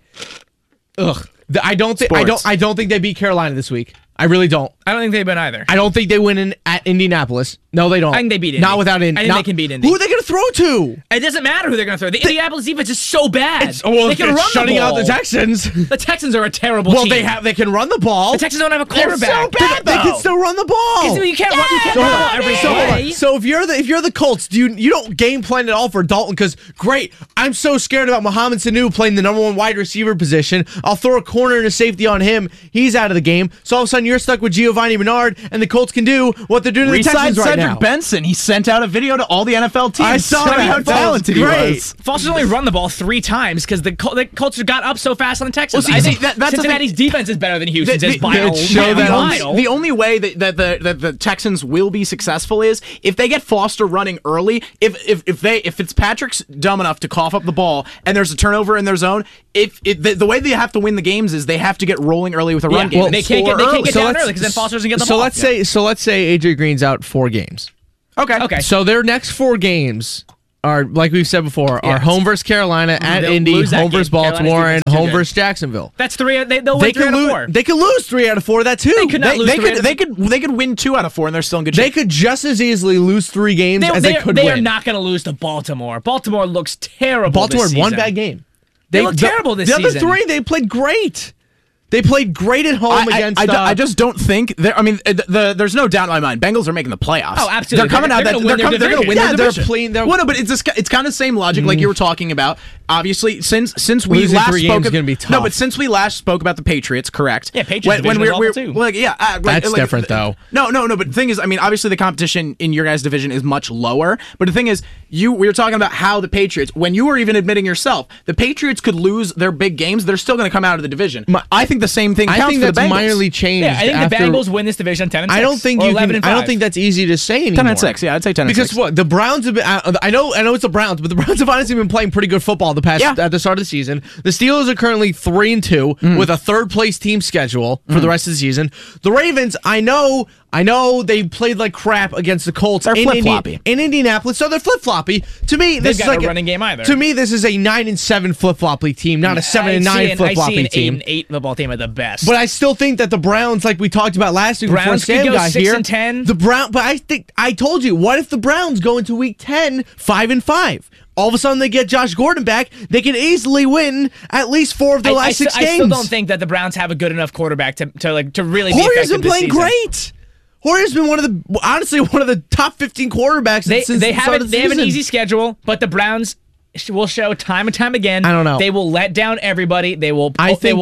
ugh, the- I don't think I Sports. don't I don't think they beat Carolina this week. I really don't. I don't think they've been either. I don't think they win in at Indianapolis. No, they don't. I think they beat Indy. Not without Indy. I think not- they can beat Indy. Who are they going to throw to? It doesn't matter who they're going to throw. The Indianapolis defense is so bad. It's, well, they can it's run shutting the ball. out the Texans. The Texans are a terrible Well, team. they have. They can run the ball. The Texans don't have a They're quarterback. so bad. They, they can still run the ball. Because You can't run. You can't run the ball every So, hold on. play. so if you're the if you're the Colts, do you you don't game plan at all for Dalton? Because great, I'm so scared about Mohamed Sanu playing the number one wide receiver position. I'll throw a corner and a safety on him. He's out of the game. So all of a sudden you're stuck with Giovanni Bernard, and the Colts can do what they're doing to the Re-signed Texans right Cedric now. Benson. He sent out a video to all the N F L teams. I saw showing that. how That was talented he great. was. Foster's only run the ball three times because the, Col- the Colts got up so fast on the Texans. Well, see, I think see, that- that's the Cincinnati's thing. defense is better than Houston's. The- It's the- by a the- show mile. that on- mile. The only way that, that, the, that the Texans will be successful is if they get Foster running early. If if if they if Fitzpatrick's dumb enough to cough up the ball and there's a turnover in their zone, if it, the, the way they have to win the games is they have to get rolling early with a Yeah, run game. well, and they can't score get- they can't early. get down let's- early because then Foster doesn't get the so ball. let's say so let's say A J Green's out four games. Okay. Okay. So their next four games are, like we've said before, Yeah. are home versus Carolina, at They'll Indy, lose that home versus game. Carolina's Baltimore, and defense is too home good. versus Jacksonville. That's three. They, they'll They win three could out of lose. four. They could lose three out of four of that too. They could not They, lose they three out could of- they could they could win two out of four and they're still in good They shape. could just as easily lose three games They, as they, they could they win. are not going to lose to Baltimore. Baltimore looks terrible. Baltimore this had one season. bad game. They look terrible this the The season. other three, they played great. They played great at home I, I- against. I, uh, I just don't think. they're- I mean, the, the, there's no doubt in my mind. Bengals are making the playoffs. Oh, absolutely. They're coming They're- out. they're that, gonna win they're, their com- they're going to win division. their Yeah, they're division. playing their- Well, no, but it's this, it's kind of same logic like you were talking about. Obviously, since since we Losing last three spoke, games is ab- gonna be no, tough. but since we last spoke about the Patriots, correct? Yeah, Patriots division we're, is we're, awful, too. well, like, yeah, uh, like- That's like, different, though. No, no, no. But the thing is, I mean, obviously the competition in your guys' division is much lower. But the thing is, you we were talking about how the Patriots, when you were even admitting yourself, the Patriots could lose their big games. They're still going to come out of the division. I think the same thing. I counts think for that's the Bengals. minorly changed. Yeah, I think after, the Bengals win this division ten and six. I don't think or you eleven can. and I don't five. think that's easy to say anymore. ten and six. Yeah, I'd say ten and because six. what the Browns have been. I, I know. I know it's the Browns, but the Browns have honestly been playing pretty good football the past Yeah. at the start of the season. The Steelers are currently three and two Mm. with a third place team schedule for the rest of the season. The Ravens, I know. I know they played like crap against the Colts They're in, Indi- flip-floppy. in Indianapolis, so they're flip floppy. To me, this got is like no running game either. To me, this is a nine and seven flip floppy team, not a seven I and see nine an- flip I see floppy an team. eight and eight football team at the best. But I still think that the Browns, like we talked about last week Browns before Sam could go got six here, and ten. the Brown. But I think I told you, what if the Browns go into Week ten five and five? All of a sudden, they get Josh Gordon back. They can easily win at least four of the I, last I, six sti- games. I still don't think that the Browns have a good enough quarterback to, to like to really be Horier's effective been playing this season. great. Horier's been one of the honestly one of the top fifteen quarterbacks They since they the have start it, of the they have an season. easy schedule, but the Browns sh- will show time and time again. I don't know. They will let down everybody. They will. I they think- will.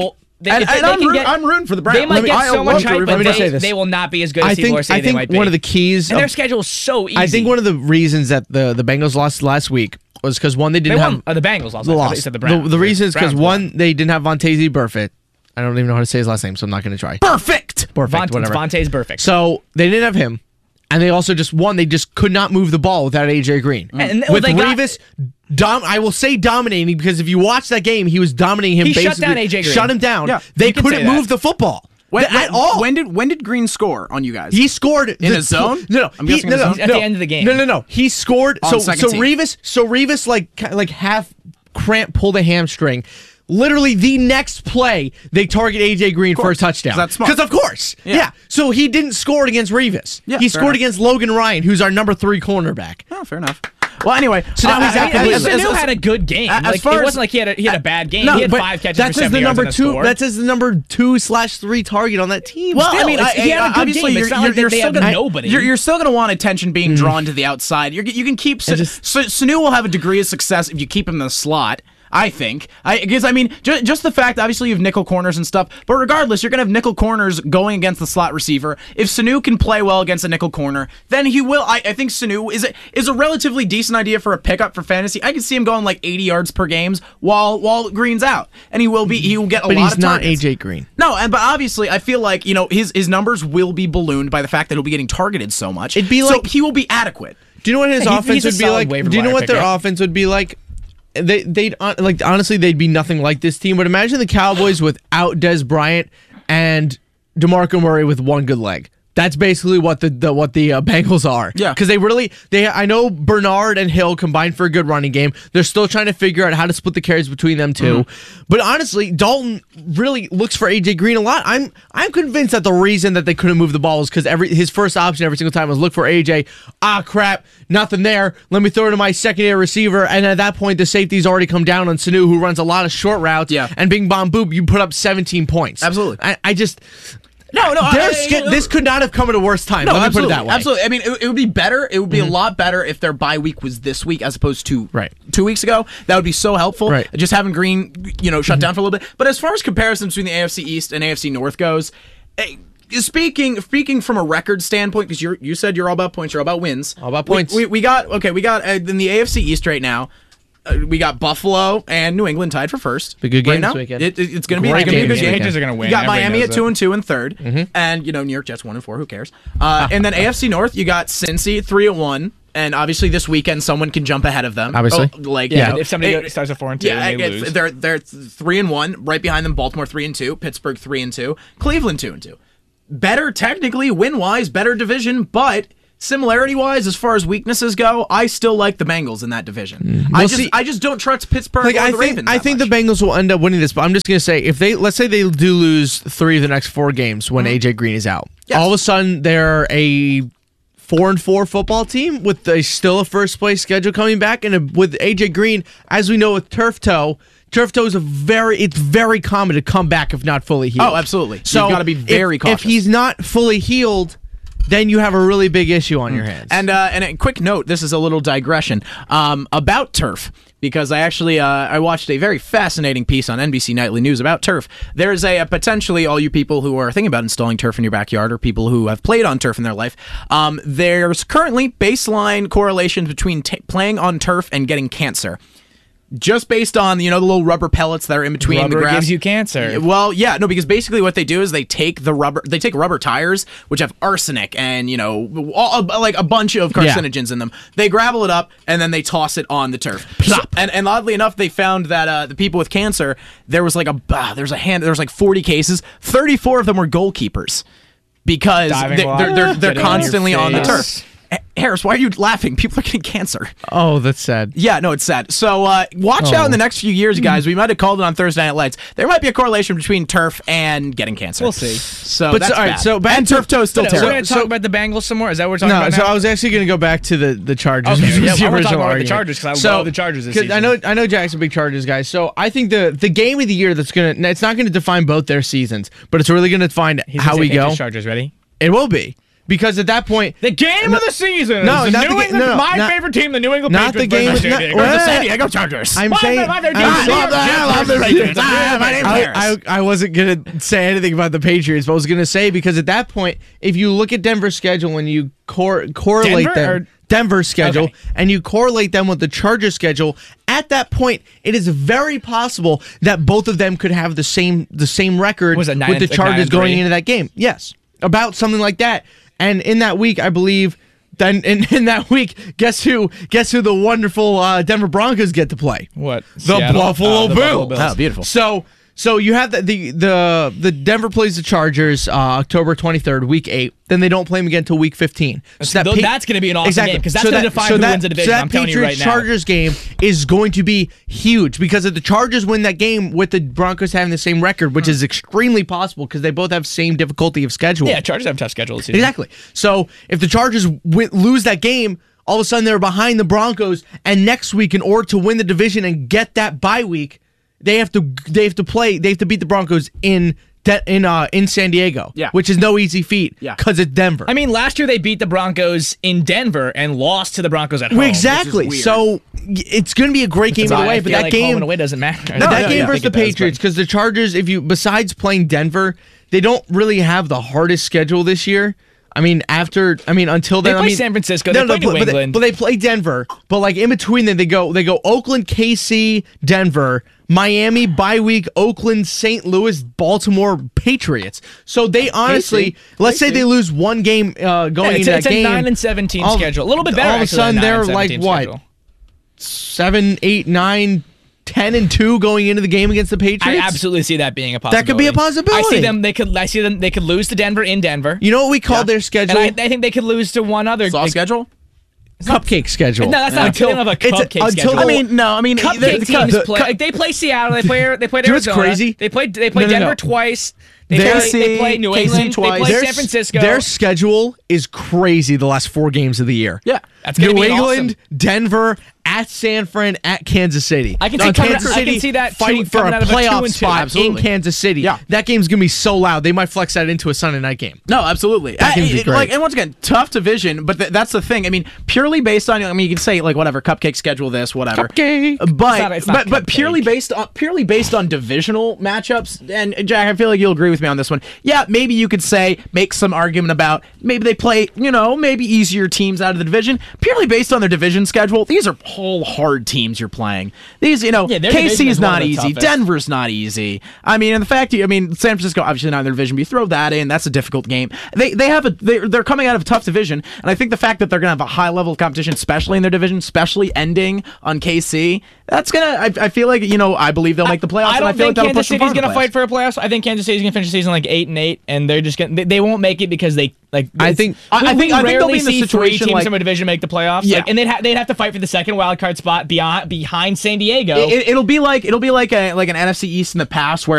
They, And, if they, and they I'm, can root, get, I'm rooting for the Browns. they might Let me- get I so love much to hype, root but for the Let me they, say this. they will not be as good I as people think are saying I think they might be. one of the keys. and their of- schedule is so easy. I think one of the reasons that the the Bengals lost last week was because one they they didn't won. have Uh, the Bengals lost. the I thought loss. you said the The, Browns. the reason is because Browns won. one they didn't have Vontaze Burfict. I don't even know how to say his last name, so I'm not going to try. Perfect. Perfect, Von- whatever. Vontae's perfect. So they didn't have him, and they also just won. They just could not move the ball without A J Green. And- well, With they got- Revis, dom- I will say dominating because if you watch that game, he was dominating him. He shut basically, down A J Green. Shut him down. Yeah, they you can say couldn't that. move the football When, at when- all. When did when did Green score on you guys? He scored In the- a zone? No, no, I'm he, guessing no, in a no, zone? At no. the end of the game. No, no, no. He scored. On so, second so team. Revis, so Revis like ki- like half cramp pulled a hamstring. Literally, the next play they target A J Green for a touchdown. That's smart. Because of course, yeah. Yeah. So he didn't score it against Revis. Yeah, he fair scored enough. against Logan Ryan, who's our number three cornerback. Oh, fair enough. Well, anyway, So now he's uh, out I- I- completely. as- as- Sanu as- had a good game. as Like, far it as- wasn't like he had a, he had a bad game. No, he had but five catches That's for as seventy the yards number and a two. score. That's as the number two slash three target on that team. Well, Still, I mean, it's- I, he had a I- good obviously, game. you're, It's not you're, like you're they still have gonna nobody. You're, you're still going to want attention being drawn to the outside. You're, you can keep Sa- just- Sa- Sanu will have a degree of success if you keep him in the slot. I think. I because I mean, ju- just the fact, obviously, you have nickel corners and stuff, but regardless, you're going to have nickel corners going against the slot receiver. If Sanu can play well against a nickel corner, then he will. I, I think Sanu is a, is a relatively decent idea for a pickup for fantasy. I can see him going like eighty yards per games while while Green's out, and he will be he will get a but lot he's of not targets. A J Green. No, and but obviously, I feel like you know his his numbers will be ballooned by the fact that he'll be getting targeted so much. It'd be so like- he will be adequate. Do you know what his Yeah, he- offense he's a would be solid like? waiver Do you know wire what their pickup. offense would be like? They they'd hon- like honestly they'd be nothing like this team. But imagine the Cowboys without Des Bryant and DeMarco Murray with one good leg. That's basically what the, the what the uh, Bengals are. Yeah. because they really they I know Bernard and Hill combined for a good running game. They're still trying to figure out how to split the carries between them two. Mm-hmm. But honestly, Dalton really looks for A J Green a lot. I'm I'm convinced that the reason that they couldn't move the ball is because every his first option every single time was look for A J. Ah crap, nothing there. Let me throw it to my secondary receiver. And at that point, the safety's already come down on Sanu, who runs a lot of short routes. Yeah. And Bing Bong Boop, you put up seventeen points. Absolutely. I, I just. No, no, Their I- ski- I- this could not have come at a worse time. No, Let me absolutely, put it that way. absolutely. I mean, it, it would be better. It would be a lot better if their bye week was this week as opposed to Right. two weeks ago. That would be so helpful. Right. Just having Green, you know, shut down for a little bit. But as far as comparisons between the A F C East and A F C North goes, eh, speaking speaking from a record standpoint, because you you said you're all about points, you're all about wins. All about We- points. We, we got okay. We got uh, in the A F C East right now. Uh, we got Buffalo and New England tied for first. Be a good game right now. this weekend. It, it- it's going to be, Great it's gonna be a game good this game. weekend. Patriots are going to win. You got Everybody Miami knows at two it. and two and third, Mm-hmm. and you know New York Jets one and four. Who cares? Uh, and then A F C North, you got Cincy three and one, and obviously this weekend someone can jump ahead of them. Obviously. Oh, like Yeah, you know, if somebody it- go- starts at four and two, yeah, and they it's- lose. they're they're three and one. Right behind them, Baltimore three and two, Pittsburgh three and two, Cleveland two and two. Better technically, win wise, better division, but. Similarity wise, as far as weaknesses go, I still like the Bengals in that division. I Well, just see- I just don't trust Pittsburgh Like or I the think, Ravens. I that think much. the Bengals will end up winning this. But I'm just gonna say, if they let's say they do lose three of the next four games when A J Green is out, Yes. all of a sudden they're a four and four football team with a still a first place schedule coming back, and a, with A J Green, as we know with turf toe. Turf toe is a very it's very common to come back if not fully healed. Oh, absolutely. So You've gotta be very if, cautious. If he's not fully healed, then you have a really big issue on your hands. And uh, and a quick note, this is a little digression um, about turf because I actually uh, I watched a very fascinating piece on N B C Nightly News about turf. There's a, a potentially all you people who are thinking about installing turf in your backyard or people who have played on turf in their life. Um, there's currently baseline correlations between t- playing on turf and getting cancer. Just based on, you know, the little rubber pellets that are in between Rubber the grass. gives you cancer. Well, yeah, no, because basically what they do is they take the rubber, they take rubber tires, which have arsenic and, you know, all, like a bunch of carcinogens in them. They gravel it up and then they toss it on the turf. So- and, and oddly enough, they found that uh, the people with cancer, there was like a, uh, there's a hand, there was like forty cases, thirty-four of them were goalkeepers because Diving they, a lot. they're, they're, they're Getting on your constantly on the face. turf. Eh, Harris, why are you laughing? People are getting cancer. oh, that's sad. Yeah, no, it's sad. So uh, watch Oh. out in the next few years, guys. We might have called it on Thursday Night Lights. There might be a correlation between turf and getting cancer. We'll see. So But that's so- all right, bad. so back and to- turf toe is still So, we're terrible. going to talk about the Bengals some more. Is that what we're talking No, about so now? I was actually going to go back to the, the Chargers. Okay, which was yeah, the I wanna talk original about the argument. Chargers 'cause I So- love the Chargers this 'cause season. I know I know Jack's a big Chargers guy, so I think the the game of the year that's gonna it's not going to define both their seasons, but it's really going to define He's how gonna we say go. Patriots, Chargers, ready? It will be. Because at that point, The game No- of the season No, is the not New the ga- England, no, my not- favorite team, the New England not the Patriots. game. versus Not, San Diego. well, San Diego Chargers. I'm My saying. favorite- my favorite I'm team. saying- Love that. I love the Patriots. Ah, my name I, cares. I, I wasn't going to say anything about the Patriots, but I was going to say because at that point, if you look at Denver's schedule and you cor- correlate Denver them, or- Denver's schedule, Okay. and you correlate them with the Chargers' schedule, at that point, it is very possible that both of them could have the same the same record Was it nine with the and- like nine Chargers and going three? into that game. Yes, about something like that. And in that week, I believe. Then in, in that week, guess who? Guess who? The wonderful uh, Denver Broncos get to play. What? The Seattle? Buffalo Oh, the Buffalo Bills. Bills. Oh, beautiful. So so you have the the the, the Denver plays the Chargers uh, October twenty-third, week eight. Then they don't play them again until week fifteen. So Th- that's gonna be an awesome game, 'cause that's gonna define who wins the division, So that I'm telling you right Patriots now. Chargers game is going to be huge because if the Chargers win that game with the Broncos having the same record, which is extremely possible because they both have same difficulty of schedule. Yeah, Chargers have a tough schedule this season. Exactly. So if the Chargers w- lose that game, all of a sudden they're behind the Broncos, and next week, in order to win the division and get that bye week, they have to they have to play they have to beat the Broncos in de- in uh in San Diego. Yeah. which is no easy feat. Yeah. because it's Denver. I mean, last year they beat the Broncos in Denver and lost to the Broncos at home. Well, exactly. weird. So y- it's going to be a great game That's either why way. I But feel that like home game, and away doesn't matter. But that no, game yeah. versus I the think it does, Patriots, because the Chargers, if you besides playing Denver, they don't really have the hardest schedule this year. I mean, after I mean, until then, play I mean, San Francisco, they play New but, but England. They, but they play Denver. But like in between, then they go they go Oakland, K C, Denver, Miami, bye week, Oakland, Saint Louis, Baltimore, Patriots. So they honestly, let's say they lose one game uh, going Yeah, it's, into it's that a game. nine and seventeen all- schedule. A little bit better. All of a actually, than sudden, nine they're and like seventeen what schedule. seven, eight, nine, ten, and two going into the game against the Patriots. I absolutely see that being a possibility. That could be a possibility. I see them. They could. I see them. They could lose to Denver in Denver. You know what we call their schedule? And I, I think they could lose to one other. Soft like, schedule? Cupcake schedule. No, that's not Until- until, of a it's a- cupcake until schedule. the- I mean, no, I mean, the- Cupcake the- teams the- play. Like they play Seattle. They play. They play Do you know what's Arizona. crazy? They play. They play No, no, Denver no. twice. They Their- play, they play New K C England. They twice. play Their- San Francisco. Their schedule is crazy the last four games of the year. Yeah. That's gonna New be England, awesome. Denver, at San Fran, at Kansas City. I can Now, see coming- Kansas I can City see that two- fighting for coming a out of a two playoff and two. spot in Absolutely. Kansas City. Yeah. That game's gonna be so loud they might flex that into a Sunday night game. No, absolutely. That I- can be it- great. Like, and once again, tough division, but th- that's the thing. I mean, purely based on, I mean, you can say like whatever, cupcake schedule this, whatever. Cupcake. But not- it's not but but purely cupcake. based on purely based on divisional matchups, and Jack, I feel like you'll agree with me on this one. Yeah, maybe you could say make some argument about maybe they play, you know, maybe easier teams out of the division. Purely based on their division schedule, these are whole hard teams you're playing. These, you know, Yeah, their K division C is is one not of the easy. toughest. Denver's not easy. I mean, and the fact, I mean, San Francisco obviously not in their division, but you throw that in, that's a difficult game. They they have a they're, they're coming out of a tough division, and I think the fact that they're going to have a high level of competition, especially in their division, especially ending on K C, that's gonna. I, I feel like you know I believe they'll make the playoffs. I and don't I feel think like that'll Kansas push them City's far in the going to playoffs. fight for a playoffs. I think Kansas City's going to finish the season like eight and eight, and they're just going. They, they won't make it because they like. I think- I- I we- think- we I think they'll rarely be in the see three situation teams like- from a division make the playoffs. Yeah. Like, and they'd ha- they'd have to fight for the second wild card spot beyond behind San Diego. It, it'll be like it'll be like a like an N F C East in the past where